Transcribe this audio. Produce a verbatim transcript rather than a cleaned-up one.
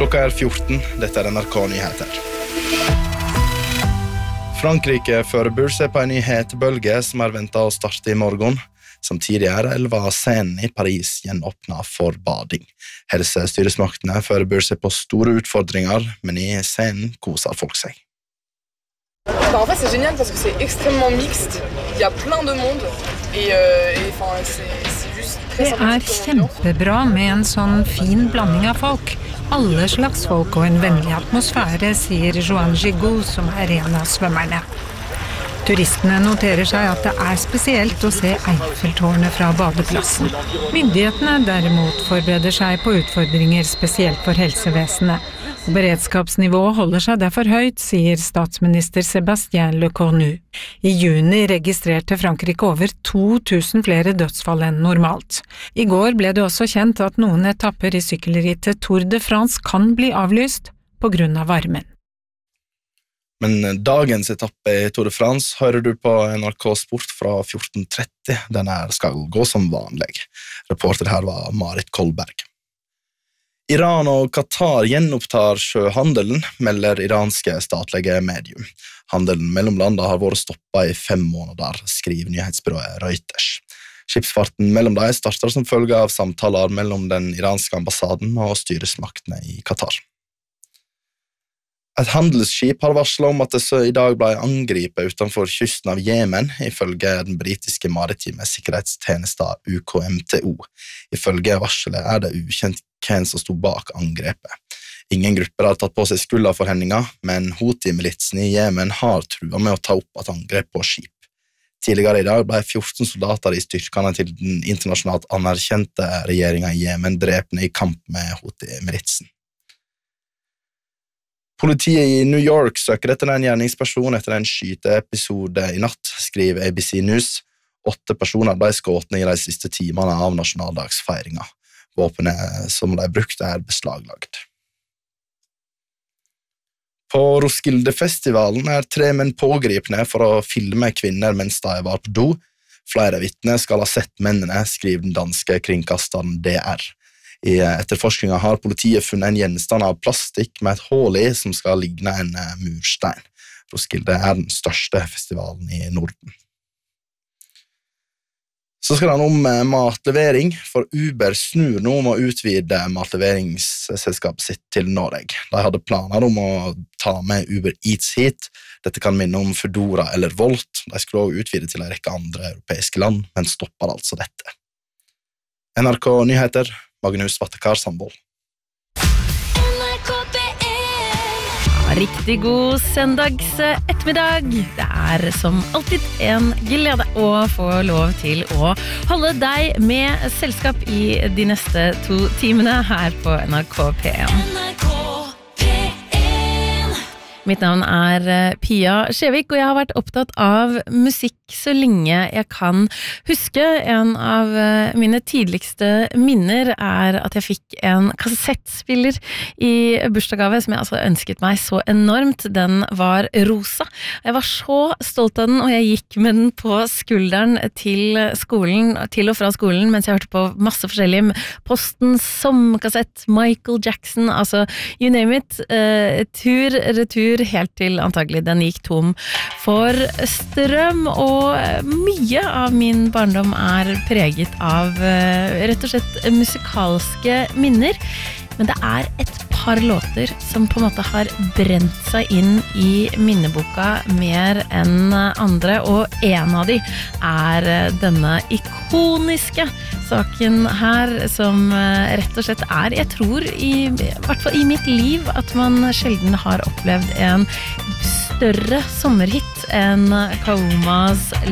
Klokka er fjorten, dette er N R K Nyheter. Frankrike forbereder seg på en ny hetebølge som er ventet å starte i morgen. Samtidig er elva Seine i Paris gjenåpnet for bading. Helsestyresmaktene forbereder seg på store utfordringer, men i Seine koser folk seg. Bah, en fait, c'est génial parce que c'est extrêmement mixte. Il y a plein de monde et, euh, et enfin, c'est, c'est juste très Det er kjempebra med en sånn fin blanding av folk. Alle slags folk og en vennlig atmosfære, sier Joan Gigot, som er en av svømmerne. Turistene noterer seg at det er spesielt å se Eiffeltårnet fra badeplassen. Myndighetene derimot forbereder seg på utfordringer spesielt for helsevesenet. Beredskapsnivået holder seg derfor høyt, sier statsminister Sébastien Lecornu. I juni registrerte Frankrike over to tusen flere dødsfall enn normalt. I går ble det også kjent at noen etapper i sykkelrittet Tour de France kan bli avlyst på grunn av varmen. Men dagens etappe i Tour de France hører du på N R K Sport fra fjorten tretti. Den her skal gå som vanlig. Reporter her var Marit Kolberg. Iran og Qatar gjenopptar sjøhandelen, melder iranske statlige medium. Handelen mellom landene har vært stoppet i fem måneder, skriver nyhetsbyrået Reuters. Skipsfarten mellom dem starter som følge av samtaler mellom den iranske ambassaden og styresmaktene i Qatar. Et handelsskip har varslet om at det så i dag ble angrepet utenfor kysten av Jemen, ifølge den britiske maritime sikkerhetstjenesten U K M T O. Ifølge varselet er det ukjent hvem som stod bak angrepet. Ingen grupper har tatt på seg skylda for hendinga, men Houthi-militsen i Jemen har truet med å ta opp et angrep på skip. Tidligere i dag ble fjorten soldater i styrkene til den internasjonalt anerkjente regjeringen i Jemen drepne i kamp med Houthi-militsen. Politiet i New York søker etter en gjerningsperson etter en skyteepisode i natt, skriver A B C News. Åtte personer ble skutt i de siste timene av nasjonaldagsfeiringa. Våpenet som de brukte er beslaglagt. På Roskilde-festivalen er tre menn pågripne for å filme kvinner mens de var på do. Flere vitner skal ha sett mennene, skriver den danske kringkasteren D R. I etterforskningen har politiet funnet en gjenstand av plastikk med et hull i som skal ligne en murstein. Roskilde er den største festivalen i Norden. Så skal det om matlevering, for Uber snur nå om å utvide matleveringsselskapet sitt til Norge. De hadde planer om å ta med Uber Eats hit. Dette kan minne om Foodora eller Volt. De skulle også utvide til en rekke andre europeiske land, men stopper altså dette. N R K Nyheter, Magnus Vattekar Sandvold. Riktig god søndags ettermiddag. Det er som alltid en glede å få lov til å holde deg med selskap i de neste to timene her på N R K P en. Mitt navn er Pia Skjevik, og jeg har vært opptatt av musikk så lenge jeg kan huske. En av mine tidligste minner er at jeg fikk en kassettspiller i bursdagsgave som jeg altså ønsket meg så enormt. Den var rosa. Jeg var så stolt av den, og jeg gikk med den på skulderen til skolen, til og fra skolen, mens jeg hørte på masse forskjellige Posten, sommerkassett, Michael Jackson, altså you name it. Uh, tur, retur, helt til antagelig den gikk tom for strøm, og mye av min barndom er preget av rett og slett musikalske minner, men det er et par låter som på en måte har brent seg inn i minneboka mer enn andre, og en av de er denne ikoniske saken her, som rett og slett er, jeg tror i, i hvert fall i mitt liv, at man sjelden har opplevd en større sommerhit enn Kaumas